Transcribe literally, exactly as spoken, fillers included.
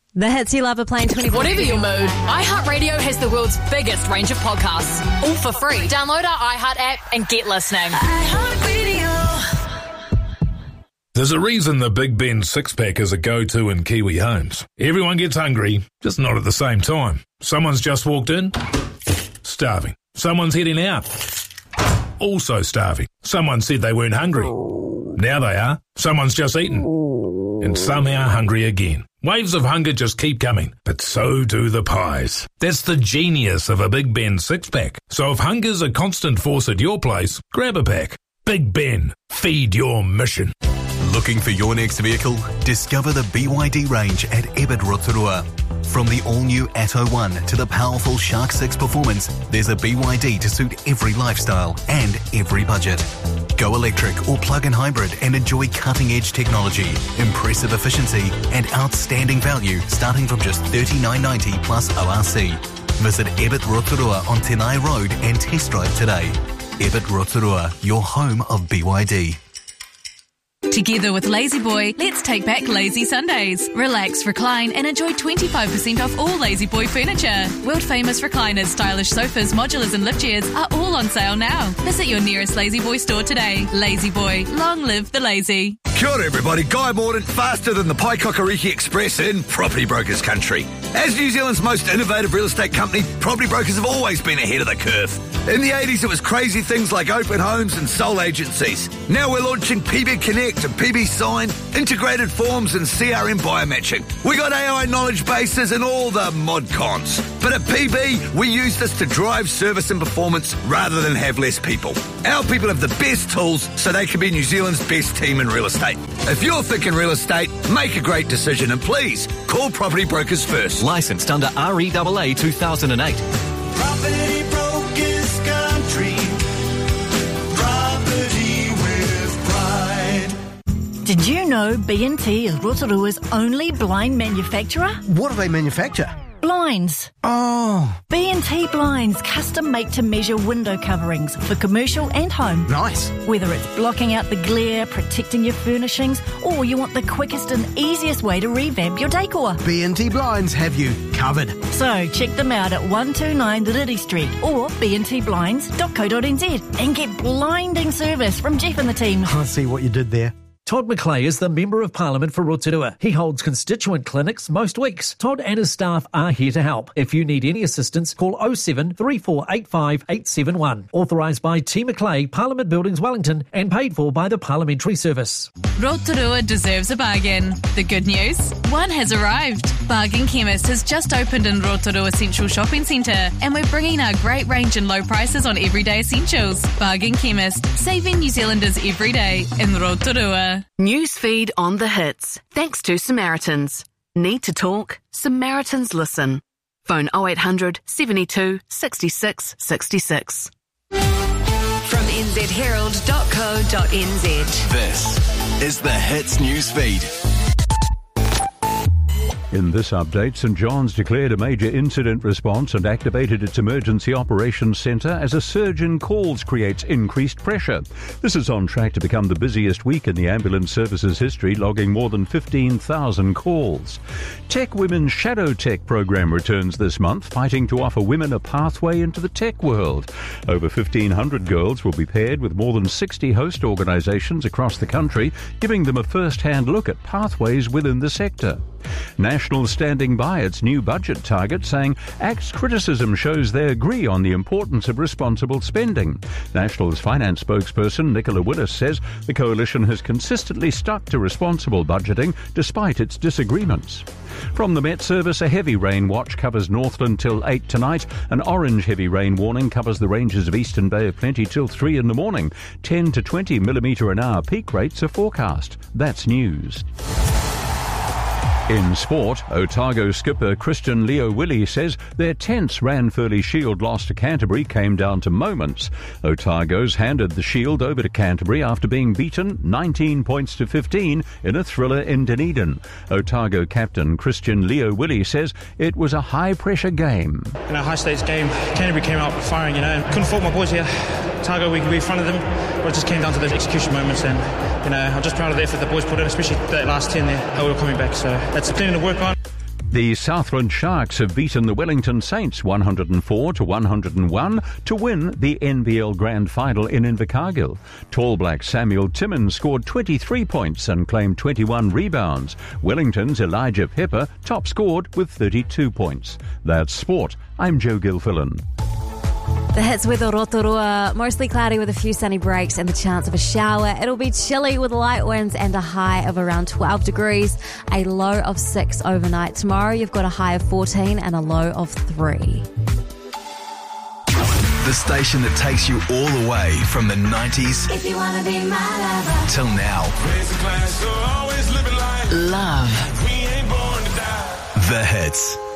The hits you love are playing twenty-four. Whatever your mood, iHeartRadio has the world's biggest range of podcasts, all for free. Download our iHeart app and get listening. There's a reason the Big Ben six-pack is a go-to in Kiwi homes. Everyone gets hungry, just not at the same time. Someone's just walked in, starving. Someone's heading out, also starving. Someone said they weren't hungry. Now they are. Someone's just eaten, and some are hungry again. Waves of hunger just keep coming, but so do the pies. That's the genius of a Big Ben six-pack. So if hunger's a constant force at your place, grab a pack. Big Ben, feed your mission. Looking for your next vehicle? Discover the B Y D range at Ebert Rotorua. From the all-new Atto one to the powerful Shark six performance, there's a B Y D to suit every lifestyle and every budget. Go electric or plug-in hybrid and enjoy cutting-edge technology, impressive efficiency and outstanding value starting from just thirty-nine ninety plus O R C. Visit Ebert Rotorua on Tenai Road and test drive today. Ebert Rotorua, your home of B Y D. Together with Lazy Boy, let's take back Lazy Sundays. Relax, recline and enjoy twenty-five percent off all Lazy Boy furniture. World-famous recliners, stylish sofas, modulars and lift chairs are all on sale now. Visit your nearest Lazy Boy store today. Lazy Boy, long live the lazy. Kia ora everybody, Guy Morden, faster than the Paikokariki Express in Property Brokers country. As New Zealand's most innovative real estate company, Property Brokers have always been ahead of the curve. In the eighties, it was crazy things like open homes and sole agencies. Now we're launching P B Connect and P B Sign, integrated forms and C R M biomatching. We got A I knowledge bases and all the mod cons. But at P B, we use this to drive service and performance rather than have less people. Our people have the best tools so they can be New Zealand's best team in real estate. If you're thinking real estate, make a great decision and please call Property Brokers first. Licensed under R E A A two thousand eight. Property Brokers country. Property with pride. Did you know B and T is Rotorua's only blind manufacturer? What do they manufacture? Blinds. Oh. B and T Blinds, custom made-to-measure window coverings for commercial and home. Nice. Whether it's blocking out the glare, protecting your furnishings, or you want the quickest and easiest way to revamp your decor. B and T Blinds have you covered. So check them out at one two nine Riri Street or b n t blinds dot co dot n z and get blinding service from Jeff and the team. I see what you did there. Todd McClay is the Member of Parliament for Rotorua. He holds constituent clinics most weeks. Todd and his staff are here to help. If you need any assistance, call oh seven three four eight five eight seven one. Authorised by T McClay, Parliament Buildings, Wellington, and paid for by the Parliamentary Service. Rotorua deserves a bargain. The good news? One has arrived. Bargain Chemist has just opened in Rotorua Central Shopping Centre, and we're bringing our great range and low prices on everyday essentials. Bargain Chemist, saving New Zealanders every day in Rotorua. Newsfeed on the hits. Thanks to Samaritans. Need to talk? Samaritans listen. Phone oh eight hundred seventy-two sixty-six sixty-six. From n z herald dot co dot n z. This is the Hits Newsfeed. In this update, St John's declared a major incident response and activated its emergency operations centre as a surge in calls creates increased pressure. This is on track to become the busiest week in the ambulance service's history, logging more than fifteen thousand calls. Tech Women's Shadow Tech program returns this month, fighting to offer women a pathway into the tech world. Over fifteen hundred girls will be paired with more than sixty host organisations across the country, giving them a first-hand look at pathways within the sector. Nationals standing by its new budget target, saying Act's criticism shows they agree on the importance of responsible spending. Nationals finance spokesperson Nicola Willis says the coalition has consistently stuck to responsible budgeting despite its disagreements. From the Met Service, a heavy rain watch covers Northland till eight tonight. An orange heavy rain warning covers the ranges of Eastern Bay of Plenty till three in the morning. ten to twenty millimetre an hour peak rates are forecast. That's news. In sport, Otago skipper Christian Leo Willie says their tense Ranfurly Shield loss to Canterbury came down to moments. Otago's handed the Shield over to Canterbury after being beaten nineteen points to fifteen in a thriller in Dunedin. Otago captain Christian Leo Willie says it was a high-pressure game. In a high-stakes game, Canterbury came out firing, you know, and couldn't fault my boys here. Otago, we, we fronted them, but it just came down to those execution moments, and, you know, I'm just proud of the effort the boys put in, especially that last ten there, how we were coming back, so that's plenty to work on. The Southland Sharks have beaten the Wellington Saints one hundred four to one hundred one to win the N B L Grand Final in Invercargill. Tall Black Samuel Timmins scored twenty-three points and claimed twenty-one rebounds. Wellington's Elijah Pepper top scored with thirty-two points. That's sport. I'm Joe Gilfillan. The hits weather, Rotorua, mostly cloudy with a few sunny breaks and the chance of a shower. It'll be chilly with light winds and a high of around twelve degrees, a low of six overnight. Tomorrow you've got a high of fourteen and a low of three. The station that takes you all the way from the nineties If you wanna be my lover. till now. Class, so always living life. Love We ain't born to die. the hits.